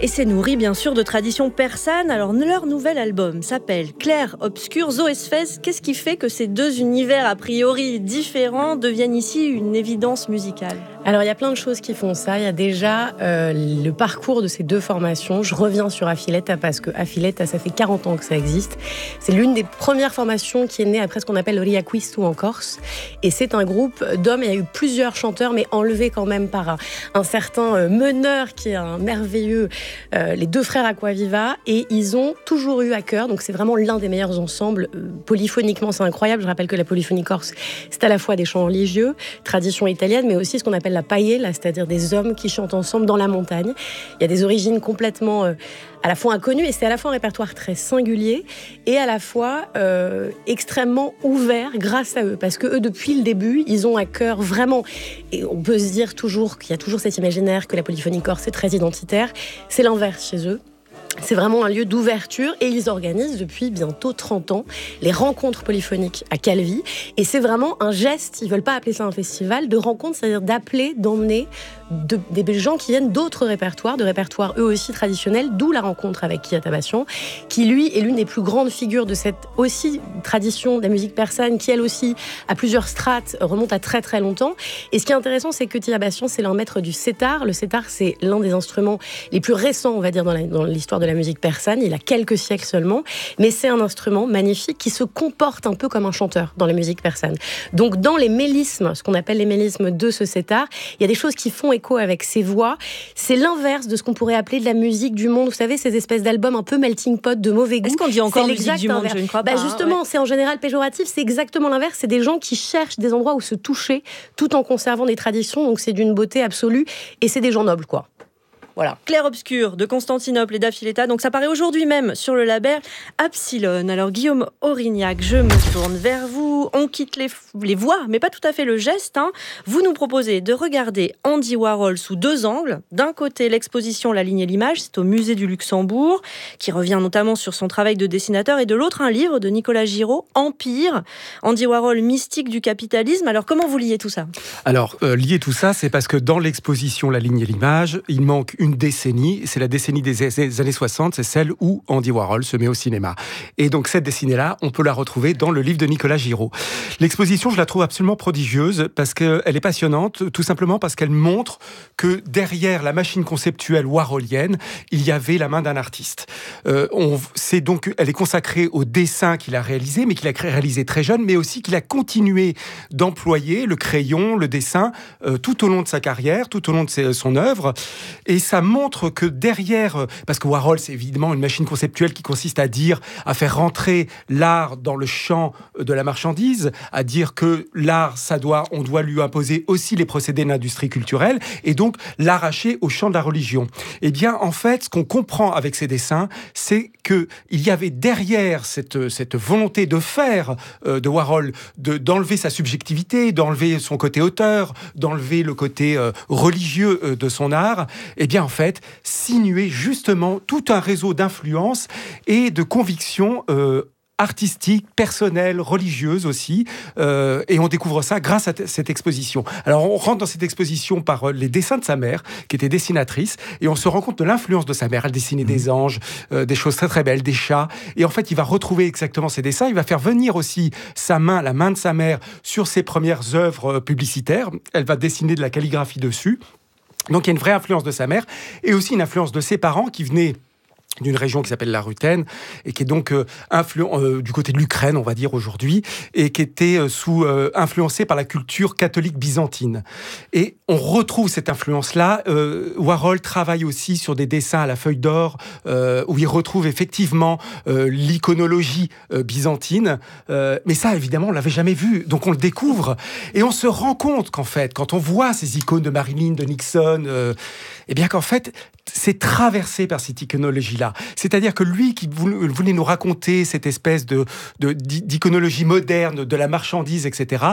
Et c'est nourri bien sûr de traditions persanes. Alors leur nouvel album s'appelle Clair Obscur Zoesphèse. Qu'est-ce qui fait que ces deux univers a priori différents deviennent ici une évidence musicale ? Alors il y a plein de choses qui font ça. Il y a déjà le parcours de ces deux formations. Je reviens sur Affiletta parce que Affiletta, ça fait 40 ans que ça existe. C'est l'une des premières formations qui est née après ce qu'on appelle Riaquistu en Corse. Et c'est un groupe d'hommes. Il y a eu plusieurs chanteurs, mais enlevés quand même par un certain meneur qui est un merveilleux, les deux frères Acquaviva. Et ils ont toujours eu à cœur, donc c'est vraiment l'un des meilleurs ensembles. Polyphoniquement, c'est incroyable. Je rappelle que la polyphonie corse, c'est à la fois des chants religieux, tradition italienne, mais aussi ce qu'on appelle la paella, c'est-à-dire des hommes qui chantent ensemble dans la montagne. Il y a des origines complètement à la fois inconnues, et c'est à la fois un répertoire très singulier et à la fois extrêmement ouvert grâce à eux, parce que eux, depuis le début, ils ont à cœur vraiment, et on peut se dire toujours qu'il y a toujours cet imaginaire que la polyphonie corse est très identitaire. C'est l'inverse chez eux. C'est vraiment un lieu d'ouverture et ils organisent depuis bientôt 30 ans les rencontres polyphoniques à Calvi. Et c'est vraiment un geste, ils ne veulent pas appeler ça un festival, de rencontre, c'est-à-dire d'appeler, d'emmener des gens qui viennent d'autres répertoires, de répertoires eux aussi traditionnels, d'où la rencontre avec Kia Tabassian, qui lui est l'une des plus grandes figures de cette aussi tradition de la musique persane, qui elle aussi, à plusieurs strates, remonte à très très longtemps. Et ce qui est intéressant, c'est que Kia Tabassian, c'est l'un maître du setar. Le setar, c'est l'un des instruments les plus récents, on va dire, dans l'histoire de la musique persane. Il a quelques siècles seulement, mais c'est un instrument magnifique qui se comporte un peu comme un chanteur dans les musiques persanes. Donc dans les mélismes, ce qu'on appelle les mélismes de ce setar, il y a des choses qui font écho avec ses voix. C'est l'inverse de ce qu'on pourrait appeler de la musique du monde. Vous savez, ces espèces d'albums un peu melting pot de mauvais goût. Est-ce qu'on dit encore musique du monde ? Inverse. Je ne crois pas. Justement, c'est en général péjoratif. C'est exactement l'inverse. C'est des gens qui cherchent des endroits où se toucher tout en conservant des traditions. Donc c'est d'une beauté absolue et c'est des gens nobles, quoi. Voilà. Clair Obscur de Constantinople et d'Affiletta. Donc ça paraît aujourd'hui même sur le label Absilone. Alors Guillaume Aurignac, je me tourne vers vous. On quitte les voix, mais pas tout à fait le geste. Vous nous proposez de regarder Andy Warhol sous deux angles. D'un côté, l'exposition La ligne et l'image, c'est au musée du Luxembourg, qui revient notamment sur son travail de dessinateur. Et de l'autre, un livre de Nicolas Giraud, Empire. Andy Warhol, mystique du capitalisme. Alors comment vous liez tout ça ? Alors, lier tout ça, c'est parce que dans l'exposition La ligne et l'image, il manque une décennie, c'est la décennie des années 60, c'est celle où Andy Warhol se met au cinéma. Et donc cette décennie-là, on peut la retrouver dans le livre de Nicolas Giraud. L'exposition, je la trouve absolument prodigieuse parce qu'elle est passionnante, tout simplement parce qu'elle montre que derrière la machine conceptuelle warholienne, il y avait la main d'un artiste. Elle est consacrée au dessin qu'il a réalisé, mais qu'il a réalisé très jeune, mais aussi qu'il a continué d'employer le crayon, le dessin, tout au long de sa carrière, tout au long de son œuvre. Et ça montre que derrière, parce que Warhol, c'est évidemment une machine conceptuelle qui consiste à faire rentrer l'art dans le champ de la marchandise, à dire que l'art, on doit lui imposer aussi les procédés de l'industrie culturelle, et donc l'arracher au champ de la religion. Eh bien, en fait, ce qu'on comprend avec ces dessins, c'est qu'il y avait derrière cette volonté de faire de Warhol, d'enlever sa subjectivité, d'enlever son côté auteur, d'enlever le côté religieux de son art, eh bien, en fait, sinuer justement tout un réseau d'influences et de convictions artistiques, personnelles, religieuses aussi. Et on découvre ça grâce à cette exposition. Alors, on rentre dans cette exposition par les dessins de sa mère, qui était dessinatrice, et on se rend compte de l'influence de sa mère. Elle dessinait des anges, des choses très très belles, des chats. Et en fait, il va retrouver exactement ces dessins. Il va faire venir aussi la main de sa mère, sur ses premières œuvres publicitaires. Elle va dessiner de la calligraphie dessus. Donc il y a une vraie influence de sa mère et aussi une influence de ses parents qui venaient d'une région qui s'appelle la Rutène et qui est donc du côté de l'Ukraine, on va dire aujourd'hui, et qui était influencée par la culture catholique byzantine. Et on retrouve cette influence-là. Warhol travaille aussi sur des dessins à la feuille d'or où il retrouve effectivement l'iconologie byzantine. Mais ça, évidemment, on l'avait jamais vu. Donc on le découvre et on se rend compte qu'en fait, quand on voit ces icônes de Marilyn, de Nixon, eh bien qu'en fait, c'est traversé par cette iconologie-là. C'est-à-dire que lui qui voulait nous raconter cette espèce d'iconologie moderne, de la marchandise, etc.,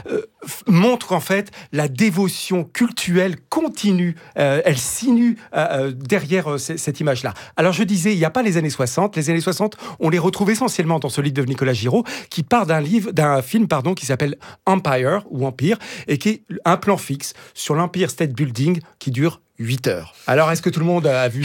montre qu'en fait, la dévotion cultuelle continue, elle sinue derrière cette image-là. Alors je disais, il n'y a pas les années 60. Les années 60, on les retrouve essentiellement dans ce livre de Nicolas Giraud, qui part d'un film qui s'appelle Empire, ou Empire, et qui est un plan fixe sur l'Empire State Building qui dure 8 heures. Alors, est-ce que tout le monde a vu